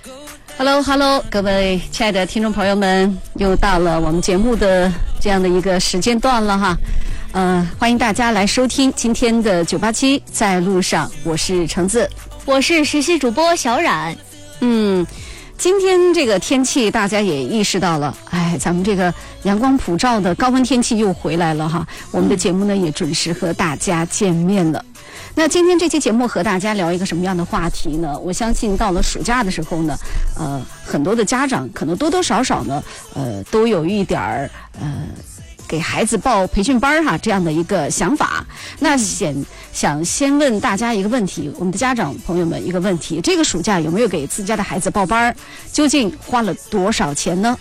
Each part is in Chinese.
Hello， 各位亲爱的听众朋友们，又到了我们节目的这样的一个时间段了哈。欢迎大家来收听今天的987在路上，我是橙子， 我是实习主播小冉。 今天这个天气大家也意识到了，咱们这个阳光普照的高温天气又回来了哈。我们的节目呢也准时和大家见面了。那今天这期节目和大家聊一个什么样的话题呢？我相信到了暑假的时候呢，很多的家长可能多多少少呢，都有一点儿给孩子报培训班哈这样的一个想法。那想先问大家一个问题，我们的家长朋友们一个问题：这个暑假有没有给自家的孩子报班？究竟花了多少钱呢？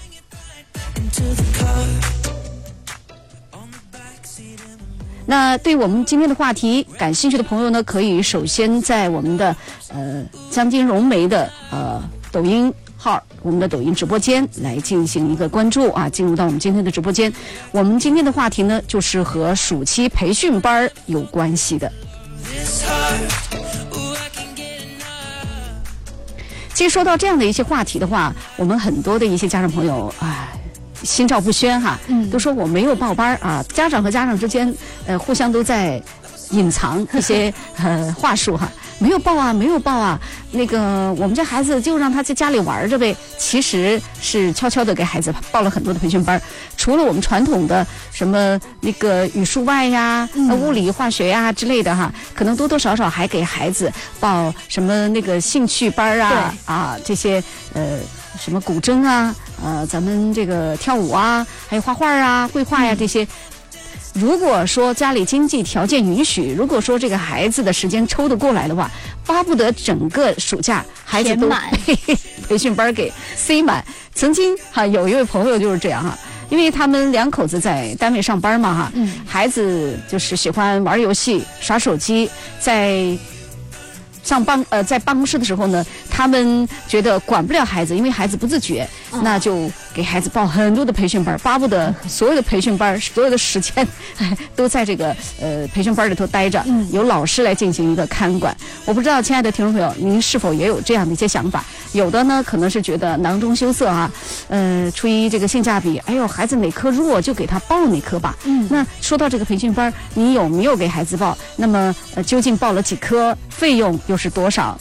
那对我们今天的话题感兴趣的朋友呢，可以首先在我们的江津融媒的抖音号，我们的抖音直播间来进行一个关注啊，进入到我们今天的直播间。我们今天的话题呢，就是和暑期培训班有关系的。其实说到这样的一些话题的话，我们很多的一些家长朋友心照不宣哈，都说我没有报班啊。家长和家长之间互相都在隐藏一些话术哈，没有报啊，那个我们家孩子就让他在家里玩着呗。其实是悄悄的给孩子报了很多的培训班，除了我们传统的什么那个语数外呀、物理化学呀之类的哈，可能多多少少还给孩子报什么那个兴趣班啊这些什么古筝啊，咱们这个跳舞啊，还有画画啊、绘画呀这些。如果说家里经济条件允许，如果说这个孩子的时间抽得过来的话，巴不得整个暑假孩子都被培训班给塞满。曾经有一位朋友就是这样哈，因为他们两口子在单位上班嘛哈，孩子就是喜欢玩游戏、耍手机，在办公室的时候呢，他们觉得管不了孩子，因为孩子不自觉，那就给孩子报很多的培训班，巴不得所有的培训班所有的时间都在这个培训班里头待着，由老师来进行一个看管。我不知道亲爱的听众朋友，您是否也有这样的一些想法？有的呢可能是觉得囊中羞涩啊，出于这个性价比，孩子哪科弱就给他报哪科吧。那说到这个培训班，你有没有给孩子报？那么究竟报了几科？费用又是多少？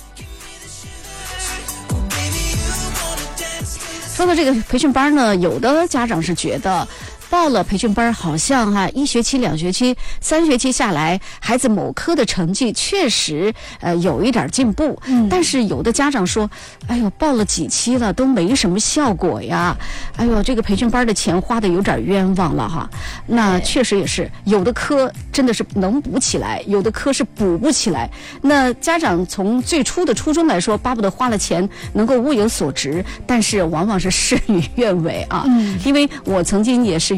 说到这个培训班呢，有的家长是觉得报了培训班好像1学期、2学期、3学期下来，孩子某科的成绩确实有一点进步，但是有的家长说，报了几期了都没什么效果呀，这个培训班的钱花的有点冤枉了哈。那确实也是，有的科真的是能补起来，有的科是补不起来。那家长从最初的初衷来说，巴不得花了钱能够物有所值，但是往往是事与愿违啊。因为我曾经也是